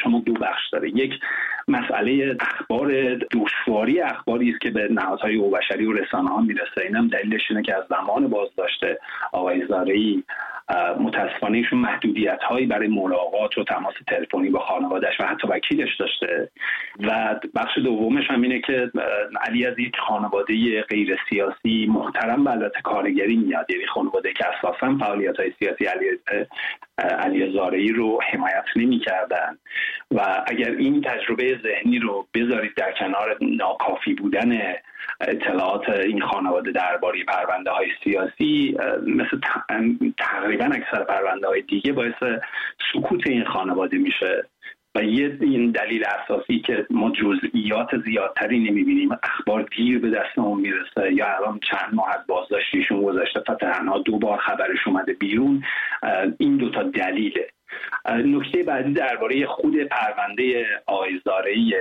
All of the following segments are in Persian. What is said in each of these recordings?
شما دو بخش داره. یک مسئله اخبار، دشواری اخباری است که به نهادهای حقوق‌بشری و رسانه‌ها میرسه. اینم دلیلش اینه که از زمان بازداشت آقای زارعی متاسفانه ایشون محدودیت‌هایی برای ملاقات و تماس تلفنی با خانواده‌اش و حتی وکیلش داشته. و بخش دومش هم اینه که علی از یک خانواده غیر سیاسی محترم و البته کارگری میاد، یعنی خانواده که اساساً فعالیت‌های سیاسی علی زارعی رو حمایت نمی‌کردن و اگر این تجربه ذهنی رو بذارید در کنار ناکافی بودن اطلاعات این خانواده درباره پرونده‌های سیاسی، مثل تقریبا اکثر پرونده‌های دیگه باعث سکوت این خانواده میشه. و این دلیل اساسی که ما جزئیات زیادتری نمیبینیم، اخبار دیر به دستمون میرسه یا الان چند ماه از بازداشتیشون گذشته تا تنها 2 بار خبرش اومده بیرون، این دوتا دلیله. نکته بعدی درباره خود پرونده آقای زارعی،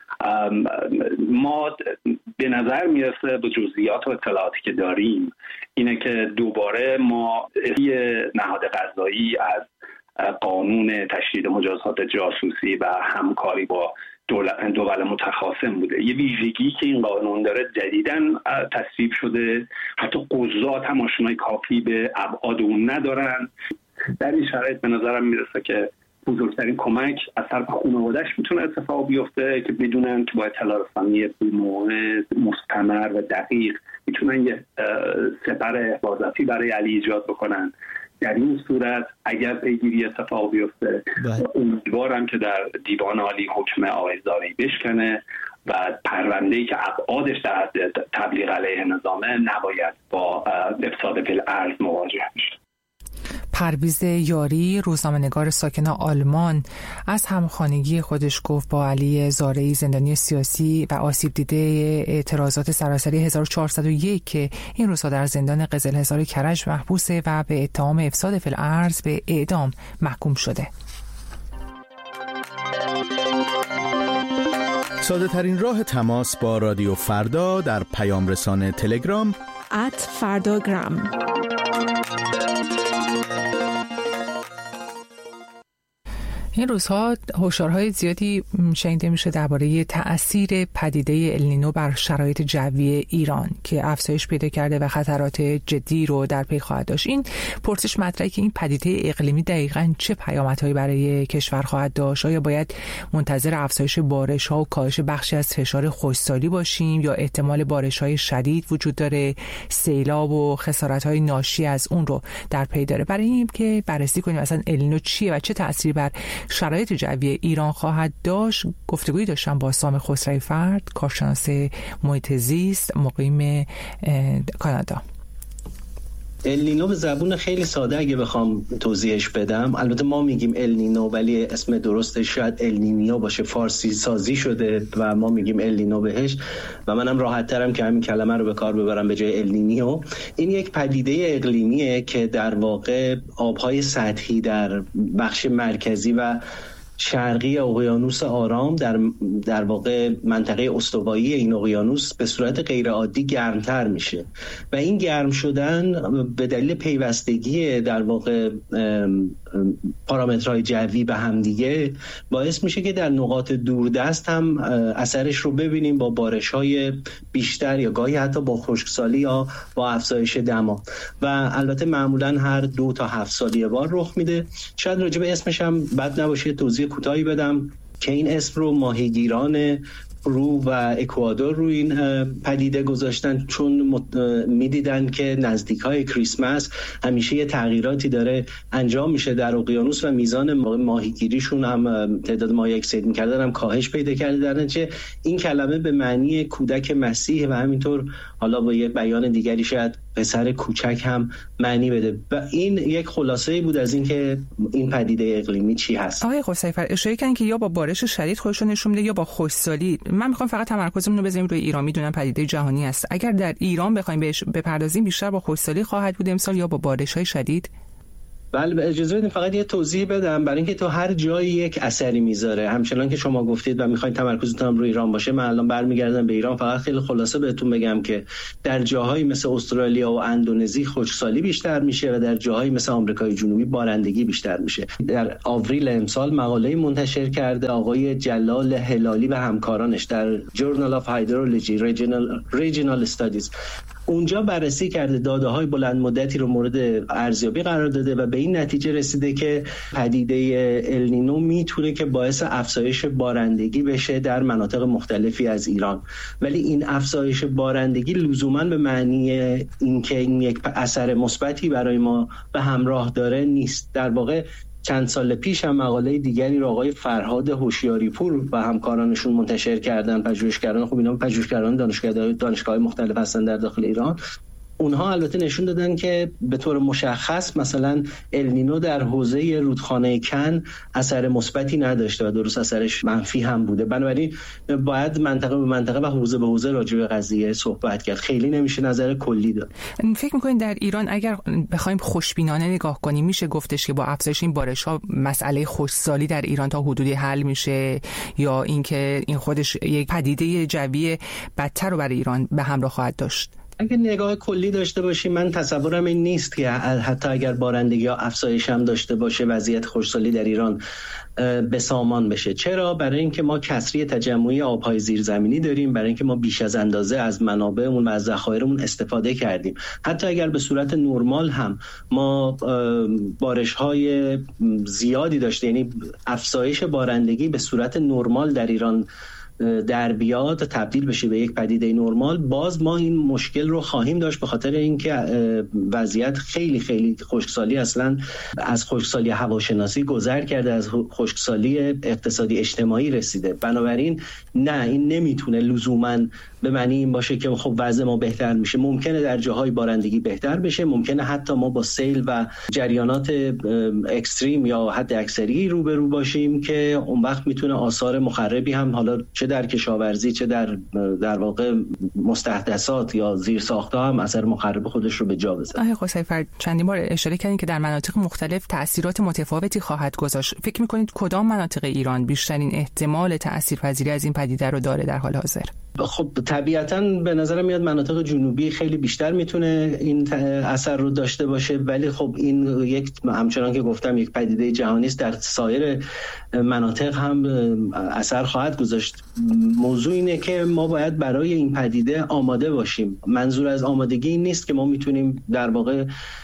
ما به نظر میرسه به جزئیات و اطلاعاتی که داریم اینه که دوباره ما نهاد قضایی از قانون تشدید مجازات جاسوسی و همکاری با دول متخاصم بوده. یه ویژگی که این قانون داره جدیداً تصویب شده، حتی قضات هم آشنایی کافی به ابعاد اون ندارن. در این شرایط به نظرم میرسه که بزرگترین کمک از طرف خانواده‌اش میتونه اتفاق بیفته که بدونن که با اطلاع رسانی مستمر و دقیق میتونن یه سپر حفاظتی برای علی ایجاد بکنن. در این صورت اگر پیگیری اتفاق بیفته، امیدوارم که در دیوان عالی حکم آقای زارعی بشکنه و پرونده‌ای که ابعادش در حد تبلیغ علیه نظامه نباید با افساد فی الارض مواجه بشه. پرویز یاری، روزنامه‌نگار ساکن آلمان، از همخانگی خودش گفت با علی زارعی زندانی سیاسی و آسیب دیده اعتراضات سراسری 1401 که این روزها در زندان قزلحصار کرج محبوسه و به اتهام افساد فی الارض به اعدام محکوم شده. ساده ترین راه تماس با رادیو فردا در پیام رسانه تلگرام @فرdagram. این روزها هشدارهای زیادی شنیده میشه درباره تأثیر پدیده النینو بر شرایط جوی ایران که افزایش پیدا کرده و خطرات جدی رو در پی خواهد داشت. این پرسش مطرحه که این پدیده اقلیمی دقیقاً چه پیامدهایی برای کشور خواهد داشت؟ آیا باید منتظر افزایش بارش‌ها و کاهش بخشی از فشار خشکسالی باشیم یا احتمال بارش‌های شدید وجود داره، سیلاب و خسارت‌های ناشی از اون رو در پی داره؟ برای این که بررسی کنیم اصلا النینو چیه و چه تأثیری بر شرایط جوی ایران خواهد داشت، گفتگویی داشتم با سام خسروی فرد، کارشناس محیط زیست مقیم کانادا. النینو به زبون خیلی ساده اگه بخوام توضیحش بدم، البته ما میگیم النینو ولی اسم درستش شاید النینیو باشه، فارسی سازی شده و ما میگیم النینو بهش و منم راحت ترم که همین کلمه رو به کار ببرم به جای النینیو. این یک پدیده اقلیمیه که در واقع آبهای سطحی در بخش مرکزی و شرقی اقیانوس آرام در واقع منطقه استوایی این اقیانوس به صورت غیرعادی گرمتر میشه و این گرم شدن به دلیل پیوستگی در واقع پارامترهای جوی به هم دیگه باعث میشه که در نقاط دوردست هم اثرش رو ببینیم با بارش‌های بیشتر یا گاهی حتی با خشکسالی یا با افزایش دما و البته معمولاً هر 2 تا 7 سال یه بار رخ میده. شاید راجع به اسمش هم بد نباشه توضیح کوتاهی بدم که این اسم رو ماهیگیران پرو و اکوادور رو این پدیده گذاشتن چون میدیدن که نزدیکای کریسمس همیشه یه تغییراتی داره انجام میشه در اقیانوس و میزان ماهیگیریشون هم تعداد ماهی که صید میکردن هم کاهش پیدا کرده. در نتیجه این کلمه به معنی کودک مسیح و همینطور حالا با یه بیان دیگری شاید پسر کوچک هم معنی بده و این یک خلاصه‌ای بود از اینکه این پدیده اقلیمی چی هست. آقای خسروی فرد اشاره کردن که یا با بارش شدید خودشون نشون میده یا با خشکسالی. من میخوام فقط تمرکزمون رو بذاریم روی ایران. میدونم پدیده جهانی است. اگر در ایران بخوایم بهش بپردازیم بیشتر با خشکسالی خواهد بود امسال یا با بارش‌های شدید؟ بله اجازه بدید فقط یه توضیح بدم برای اینکه تو هر جایی یک اثری میذاره، همچنان که شما گفتید و میخواین تمرکزتون روی ایران باشه، من الان برمیگردم به ایران. فقط خیلی خلاصه بهتون بگم که در جاهایی مثل استرالیا و اندونزی خشکسالی بیشتر میشه و در جاهایی مثل آمریکای جنوبی بارندگی بیشتر میشه. در آوریل امسال مقاله منتشر کرده آقای جلال هلالی و همکارانش در Journal of Hydrology Regional Studies، اونجا بررسی کرده، داده‌های بلند مدتی رو مورد ارزیابی قرار داده و به این نتیجه رسیده که پدیده النینو میتونه که باعث افزایش بارندگی بشه در مناطق مختلفی از ایران. ولی این افزایش بارندگی لزوماً به معنی اینکه این یک اثر مثبتی برای ما به همراه داره نیست. در واقع چند سال پیش هم مقاله دیگری رو آقای فرهاد هوشیاری‌پور و همکارانشون منتشر کردن، پژوهشگران، خب اینا پژوهشگران دانشگاه مختلف هستن در داخل ایران. اونها البته نشون دادن که به طور مشخص مثلا النینو در حوزه رودخانه کن اثر مثبتی نداشته و درست اثرش منفی هم بوده. بنابراین باید منطقه به منطقه و حوزه به حوزه راجع به قضیه صحبت کرد، خیلی نمیشه نظر کلی داد. فکر می‌کنید در ایران اگر بخوایم خوشبینانه نگاه کنیم میشه گفتش که با افزایش این بارش‌ها مسئله خشکسالی در ایران تا حدودی حل میشه، یا اینکه این خودش یک پدیده جوی بدتر رو برای ایران به همراه خواهد داشت؟ اگه نگاه کلی داشته باشیم، من تصورم این نیست که حتی اگر بارندگی ها افزایش هم داشته باشه وضعیت خشکسالی در ایران به سامان بشه. چرا؟ برای اینکه ما کسری تجمعی آبهای زیرزمینی داریم، برای اینکه ما بیش از اندازه از منابعمون و از ذخایرمون استفاده کردیم. حتی اگر به صورت نرمال هم ما بارش‌های زیادی داشته، یعنی افزایش بارندگی به صورت نرمال در ایران در بیاد تبدیل بشه به یک پدیده نرمال، باز ما این مشکل رو خواهیم داشت، به خاطر اینکه وضعیت خیلی خیلی خشکسالی اصلا از خشکسالی هواشناسی گذر کرده، از خشکسالی اقتصادی اجتماعی رسیده. بنابراین نه، این نمیتونه لزوماً به معنی این باشه که خب وضع ما بهتر میشه. ممکنه در جاهای بارندگی بهتر بشه، ممکنه حتی ما با سیل و جریانات اکستریم یا حد اکثری روبرو باشیم که اون وقت میتونه آثار مخربی هم، حالا چه در کشاورزی چه در واقع مستحدثات یا زیرساخت‌ها هم اثر مخرب خودش رو به جا بذاره. آقای خسروی چندین بار اشاره کردین که در مناطق مختلف تأثیرات متفاوتی خواهد گذاشت. فکر می‌کنید کدام مناطق ایران بیشترین احتمال تأثیرپذیری از این پدیده رو داره در حال حاضر؟ خب طبیعتاً به نظر میاد مناطق جنوبی خیلی بیشتر میتونه این اثر رو داشته باشه، ولی خب این یک، همچنان که گفتم، یک پدیده جهانی است، در سایر مناطق هم اثر خواهد گذاشت. موضوع اینه که ما باید برای این پدیده آماده باشیم. منظور از آمادگی این نیست که ما میتونیم در واقع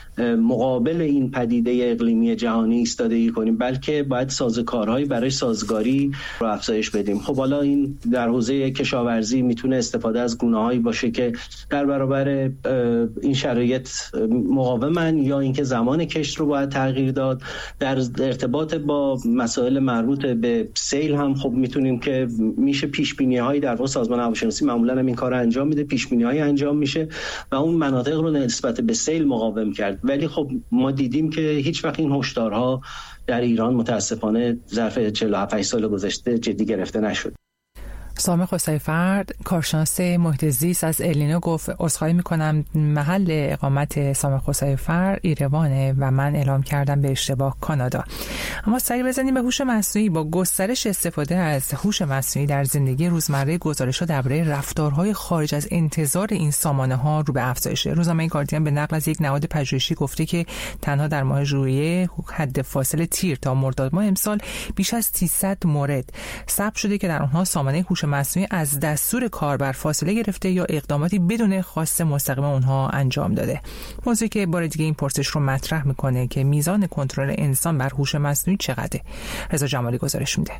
مقابل این پدیده اقلیمی جهانی ایستادگی کنیم، بلکه باید سازوکارهایی برای سازگاری رو افزایش بدیم. خب حالا این در حوزه کشاورزی میتونه استفاده از گونه‌هایی باشه که در برابر این شرایط مقاومن، یا اینکه زمان کشت رو باید تغییر داد. در ارتباط با مسائل مربوط به سیل هم خب میتونیم که میشه پیش‌بینی‌هایی، در واقع سازمان هواشناسی معمولاً هم این کارو انجام میده، پیش‌بینی‌هایی انجام میشه و اون مناطق رو نسبت به سیل مقاوم کرد. ولی خب ما دیدیم که هیچ وقت این هشدارها در ایران متاسفانه ظرف 47 سال گذشته جدی گرفته نشد. سامح خسروی، کارشناس محیط زیست، از النینو گفت عذرخواهی میکنم، محل اقامت سامح خسروی ایروانه و من اعلام کردم به اشتباه کانادا. اما سری بزنیم به هوش مصنوعی. با گسترش استفاده از هوش مصنوعی در زندگی روزمره، گزارش‌ها درباره رفتارهای خارج از انتظار این سامانه‌ها رو به افزایشه. روزنامه گاردین به نقل از یک نهاد پژوهشی گفته که تنها در ماه ژوئیه حد فاصل تیر تا مرداد ماه امسال بیش از 300 مورد ثبت شده که در آنها سامانه هوش مصنوعی از دستور کاربر فاصله گرفته یا اقداماتی بدون خواست مستقیم اونها انجام داده. موضوعی که بار دیگه این پرسش رو مطرح میکنه که میزان کنترل انسان بر هوش مصنوعی چقدره. رضا جمالی گزارش میده.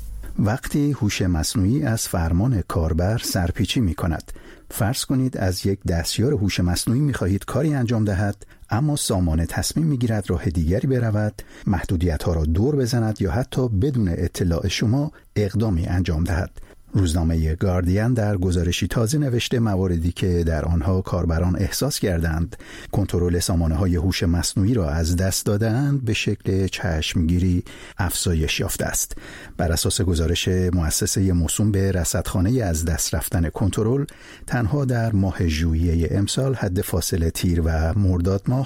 وقتی هوش مصنوعی از فرمان کاربر سرپیچی میکند، فرض کنید از یک دستیار هوش مصنوعی میخواهید کاری انجام دهد، اما سامانه تصمیم میگیرد راه دیگری برود، محدودیت‌ها را دور بزند یا حتی بدون اطلاع شما اقدامی انجام دهد. روزنامه گاردین در گزارشی تازه نوشته مواردی که در آنها کاربران احساس کردند کنترل سامانه‌های هوش مصنوعی را از دست دادند به شکل چشمگیری افزایش یافته است. بر اساس گزارش مؤسسه موسوم به رصدخانه از دست رفتن کنترل، تنها در ماه ژوئیه امسال حد فاصل تیر و مرداد ماه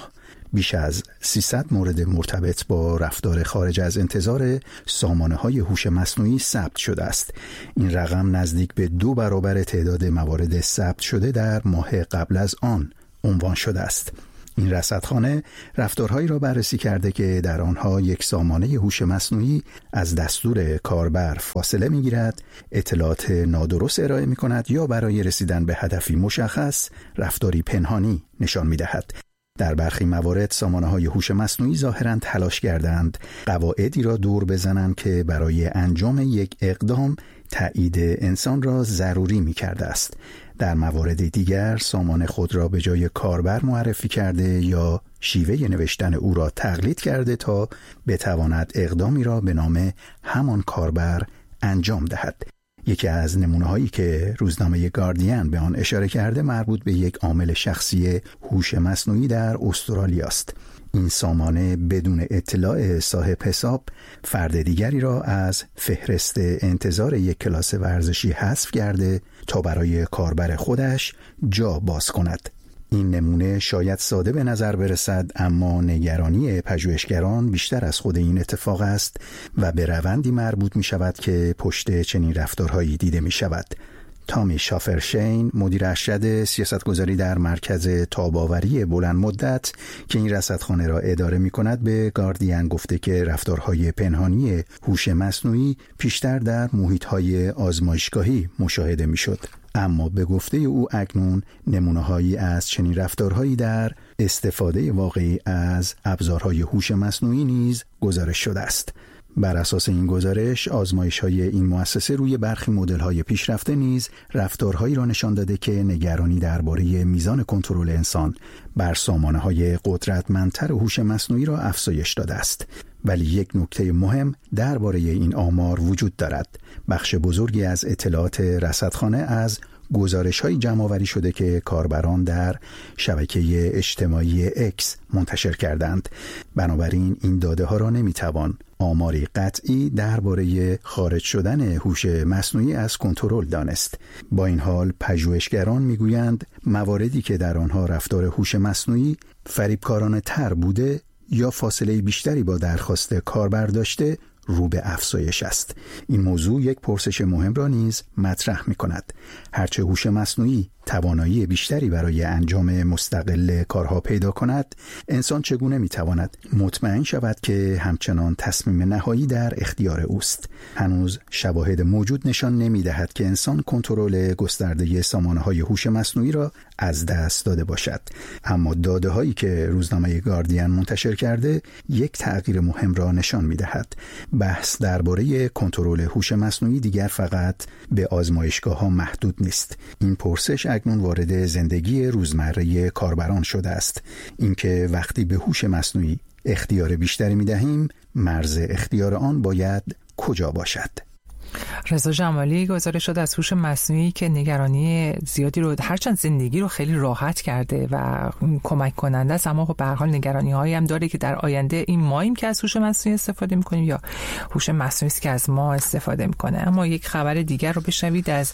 بیش از 300 مورد مرتبط با رفتار خارج از انتظار سامانه‌های هوش مصنوعی ثبت شده است. این رقم نزدیک به 2 برابر تعداد موارد ثبت شده در ماه قبل از آن عنوان شده است. این رصدخانه رفتارهایی را بررسی کرده که در آنها یک سامانه هوش مصنوعی از دستور کاربر فاصله می‌گیرد، اطلاعات نادرست ارائه می‌کند یا برای رسیدن به هدفی مشخص رفتاری پنهانی نشان می‌دهد. در برخی موارد سامانه‌های هوش مصنوعی ظاهراً تلاش کردند قواعدی را دور بزنند که برای انجام یک اقدام تایید انسان را ضروری می‌کرده است. در موارد دیگر سامان خود را به جای کاربر معرفی کرده یا شیوه نوشتن او را تقلید کرده تا بتواند اقدامی را به نام همان کاربر انجام دهد. یکی از نمونه‌هایی که روزنامه گاردین به آن اشاره کرده مربوط به یک عامل شخصی هوش مصنوعی در استرالیا است. این سامانه بدون اطلاع صاحب حساب فرد دیگری را از فهرست انتظار یک کلاس ورزشی حذف کرده تا برای کاربر خودش جا باز کند. این نمونه شاید ساده به نظر برسد، اما نگرانی پژوهشگران بیشتر از خود این اتفاق است و به روندی مربوط می شود که پشت چنین رفتارهایی دیده می شود. تامی شافرشین، مدیر ارشد سیاستگذاری در مرکز تاب‌آوری بلند مدت که این رصدخانه را اداره می‌کند، به گاردین گفته که رفتارهای پنهانی هوش مصنوعی پیشتر در محیط‌های آزمایشگاهی مشاهده می‌شد. اما به گفته او اکنون نمونه‌هایی از چنین رفتارهایی در استفاده واقعی از ابزارهای هوش مصنوعی نیز گزارش شده است. بر اساس این گزارش، آزمایش‌های این مؤسسه روی برخی مدل‌های پیشرفته نیز رفتارهایی را نشان داده که نگرانی درباره میزان کنترل انسان بر سامانه‌های قدرتمندتر هوش مصنوعی را افزایش داده است. ولی یک نکته مهم درباره این آمار وجود دارد. بخش بزرگی از اطلاعات رصدخانه از گزارش‌های جمع‌آوری شده که کاربران در شبکه اجتماعی اکس منتشر کردند. بنابراین این داده‌ها را نمی‌توان آماری قطعی درباره خارج شدن هوش مصنوعی از کنترل دانست. با این حال پژوهشگران می‌گویند مواردی که در آنها رفتار هوش مصنوعی فریبکارانه تر بوده یا فاصله بیشتری با درخواست کاربر داشته رو به افزایش است. این موضوع یک پرسش مهم را نیز مطرح می‌کند. هرچه هوش مصنوعی توانایی بیشتری برای انجام مستقل کارها پیدا کند، انسان چگونه می‌تواند مطمئن شود که همچنان تصمیم نهایی در اختیار اوست؟ هنوز شواهد موجود نشان نمی‌دهد که انسان کنترل گسترده سامانه‌های هوش مصنوعی را از دست داده باشد. اما داده‌هایی که روزنامه گاردین منتشر کرده یک تغییر مهم را نشان می‌دهد. بحث درباره کنترل هوش مصنوعی دیگر فقط به آزمایشگاه‌ها محدود نیست. این پرسش اکنون وارد زندگی روزمره کاربران شده است. اینکه وقتی به هوش مصنوعی اختیار بیشتری می‌دهیم، مرز اختیار آن باید کجا باشد؟ رضا جمالی گزارش شد از هوش مصنوعی که نگرانی زیادی رو، هرچند زندگی رو خیلی راحت کرده و کمک کننده است، اما به هر حال نگرانی‌هایی هم داره که در آینده این ماییم که از هوش مصنوعی استفاده می‌کنیم یا هوش مصنوعی است که از ما استفاده می‌کنه. اما یک خبر دیگر رو بشنوید از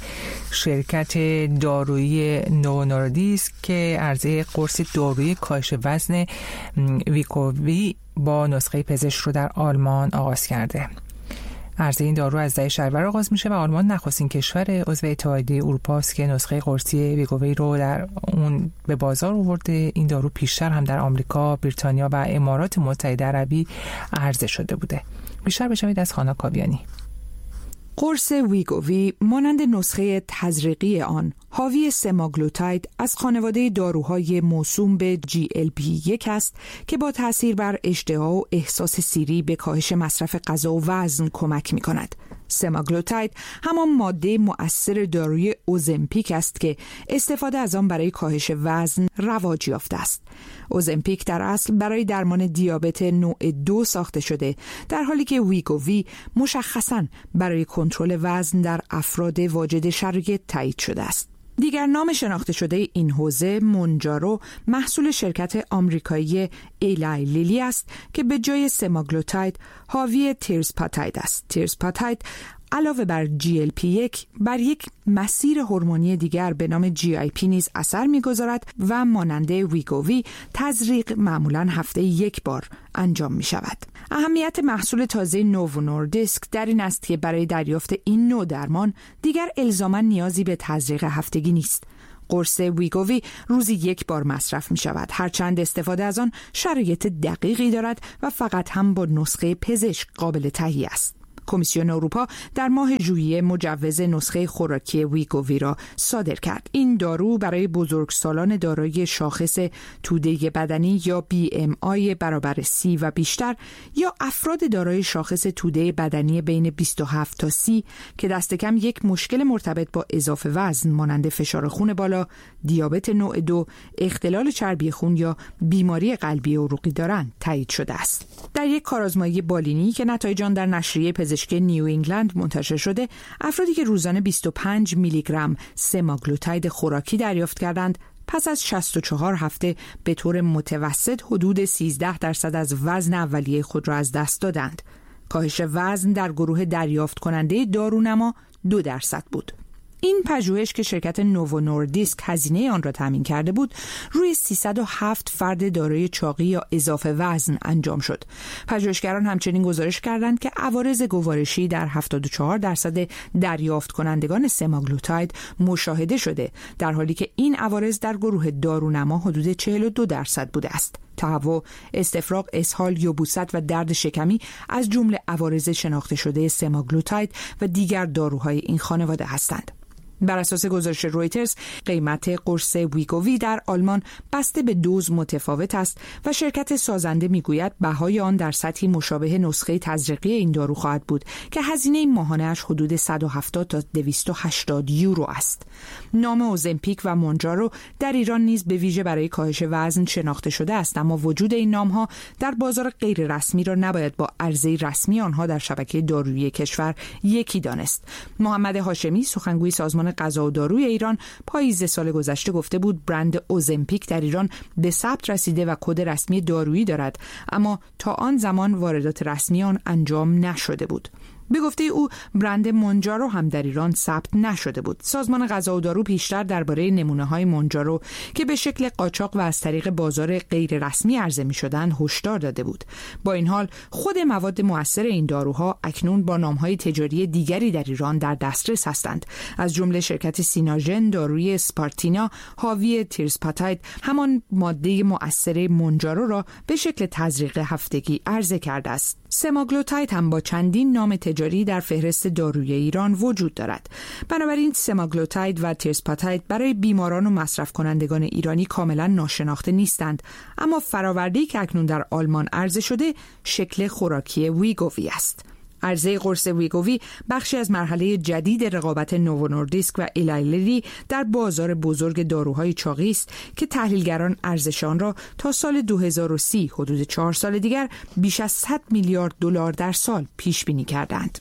شرکت دارویی نوو نوردیسک که عرضه قرص دارویی کاهش وزن ویگووی با نسخه پزشک رو در آلمان آغاز کرده. عرضه این دارو از 10 شهریور آغاز میشه و آلمان نخستین کشور عضو اتحادیه اروپا است که نسخه قرصی ویگووی رو در اون به بازار آورده. این دارو پیشتر هم در آمریکا، بریتانیا و امارات متحده عربی عرضه شده بوده. بیشتر بشنوید از خانا کاویانی. قرص ویگووی مانند نسخه تزریقی آن حاوی سماگلوتاید از خانواده داروهای موسوم به GLP-1 است که با تأثیر بر اشتها و احساس سیری به کاهش مصرف غذا و وزن کمک می‌کند. سماگلوتاید همان ماده مؤثر داروی اوزمپیک است که استفاده از آن برای کاهش وزن رواج یافته است. اوزمپیک در اصل برای درمان دیابت نوع 2 ساخته شده، در حالی که ویگووی مشخصاً برای کنترل وزن در افراد واجد شرایط تایید شده است. دیگر نام شناخته شده این حوزه مونجارو محصول شرکت آمریکایی ایلای لیلی است که به جای سماگلوتاید حاوی تیرسپاتاید است. تیرسپاتاید علاوه بر GLP-1 بر یک مسیر هورمونی دیگر به نام GIP نیز اثر می‌گذارد و مانند ویگووی تزریق معمولاً هفته یک بار انجام می‌شود. اهمیت محصول تازه نوو نوردیسک در این است که برای دریافت این نوع درمان دیگر الزاماً نیازی به تزریق هفتگی نیست. قرص ویگووی روزی یک بار مصرف می شود، هرچند استفاده از آن شرایط دقیقی دارد و فقط هم با نسخه پزشک قابل تهیه است. کمیسیون اروپا در ماه ژوئیه مجوز نسخه خوراکی ویگووی را صادر کرد. این دارو برای بزرگسالان دارای شاخص توده بدنی یا BMI برابر 30 و بیشتر یا افراد دارای شاخص توده بدنی بین 27 تا 30 که دست کم یک مشکل مرتبط با اضافه وزن مانند فشار خون بالا، دیابت نوع 2، اختلال چربی خون یا بیماری قلبی عروقی دارند تایید شده است. در یک کارآزمایی بالینی که نتایج آن در نشریه پزشکی نیو انگلند منتشر شده، افرادی که روزانه 25 میلی گرم سماگلوتاید خوراکی دریافت کردند پس از 64 هفته به طور متوسط حدود 13% از وزن اولیه خود را از دست دادند. کاهش وزن در گروه دریافت کننده دارونما 2% بود. این پژوهش که شرکت نوو نوردیسک هزینه آن را تامین کرده بود، روی 307 فرد دارای چاقی یا اضافه وزن انجام شد. پژوهشگران همچنین گزارش کردند که عوارض گوارشی در 74% دریافت کنندگان سماگلوتاید مشاهده شده، در حالی که این عوارض در گروه دارونما حدود 42% بوده است. تهوع، استفراغ، اسهال، یبوست و درد شکمی از جمله عوارض شناخته شده سماگلوتاید و دیگر داروهای این خانواده هستند. بر اساس گزارش رویترز، قیمت قرص ویگووی در آلمان بسته به دوز متفاوت است و شرکت سازنده میگوید بهای آن در سطحی مشابه نسخه تزریقی این دارو خواهد بود که هزینه ماهانه‌اش حدود 170 تا 280 یورو است. نام اوزمپیک و مونجارو در ایران نیز به ویژه برای کاهش وزن شناخته شده است، اما وجود این نام‌ها در بازار غیر رسمی را نباید با عرضه رسمی آنها در شبکه دارویی کشور یکی دانست. محمد هاشمی، سخنگوی سازمان غذا و داروی ایران، پاییز سال گذشته گفته بود برند اوزمپیک در ایران به ثبت رسیده و کد رسمی دارویی دارد، اما تا آن زمان واردات رسمی آن انجام نشده بود. به گفته او برند مونجارو هم در ایران ثبت نشده بود. سازمان غذا و دارو پیشتر درباره نمونه‌های مونجارو که به شکل قاچاق و از طریق بازار غیر رسمی عرضه می‌شدند هشدار داده بود. با این حال خود مواد مؤثر این داروها اکنون با نام‌های تجاری دیگری در ایران در دسترس هستند. از جمله شرکت سیناژن داروی اسپارتینا حاوی تیرسپاتاید همان ماده مؤثر مونجارو را به شکل تزریق هفتگی عرضه کرده است. سماگلوتاید هم با چندین نام تجاری در فهرست داروی ایران وجود دارد. بنابراین سماگلوتاید و تیرسپاتاید برای بیماران و مصرف کنندگان ایرانی کاملا ناشناخته نیستند، اما فرآورده‌ای که اکنون در آلمان عرضه شده شکل خوراکی ویگووی است. عرضه قرص ویگووی بخشی از مرحله جدید رقابت نوو نوردیسک و ایلی لیلی در بازار بزرگ داروهای چاقی است که تحلیلگران ارزش آن را تا سال 2030 حدود 4 سال دیگر بیش از 100 میلیارد دلار در سال پیش بینی کردند.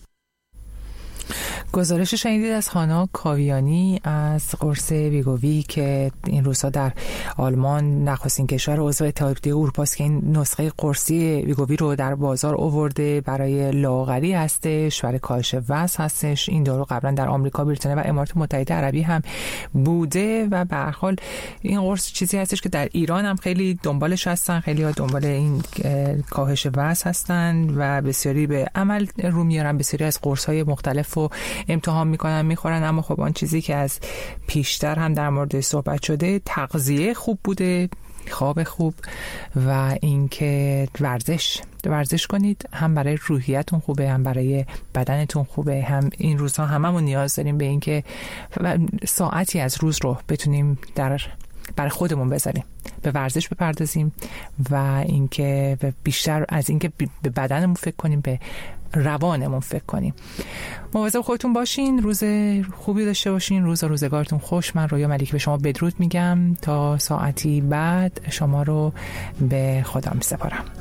گزارش شنیدید از هانا کاویانی از قرص ویگووی که این روزها در آلمان نخستین کشور عضو اتحادیه اروپا است که این نسخه قرصی ویگووی رو در بازار آورده. برای لاغری هستش، برای کاهش وزن هستش. این دارو قبلا در آمریکا، بریتانیا و امارات متحده عربی هم بوده و به هر حال این قرص چیزی هستش که در ایران هم خیلی دنبالش هستن، خیلی ها دنبال این کاهش وزن هستن و بسیاری به عمل رو میارن. بسیاری از قرص‌های مختلف رو امتحان میکنن، میخورن، اما خب آن چیزی که از پیشتر هم در مورد صحبت شده، تغذیه خوب بوده، خواب خوب و اینکه ورزش کنید، هم برای روحیتون خوبه، هم برای بدنتون خوبه. هم این روزها هممون نیاز داریم به اینکه ساعتی از روز رو بتونیم برای خودمون بذاریم، به ورزش بپردازیم و اینکه بیشتر از اینکه به بدنمون فکر کنیم به روانمون فکر کنیم. مواظب خودتون باشین، روز خوبی داشته باشین، روزگارتون خوش. من رویا ملیکی به شما بدرود میگم، تا ساعتی بعد شما رو به خدا میسپارم.